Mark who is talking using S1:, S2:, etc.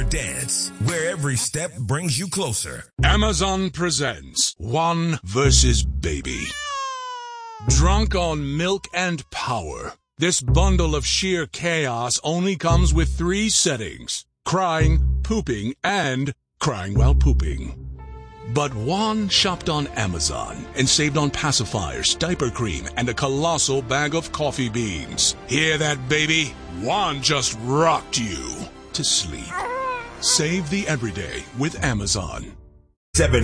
S1: dance, where every step brings you closer.
S2: Amazon presents One vs. Baby. Drunk on milk and power, this bundle of sheer chaos only comes with 3 settings: crying, pooping, and crying while pooping. But Juan shopped on Amazon and saved on pacifiers, diaper cream, and a colossal bag of coffee beans. Hear that, baby? Juan just rocked you to sleep. Save the everyday with Amazon.
S1: 7